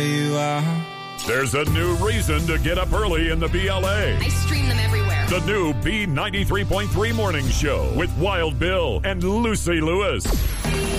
There's a new reason to get up early in the BLA. I stream them everywhere. The new B93.3 Morning Show with Wild Bill and Lucy Lewis.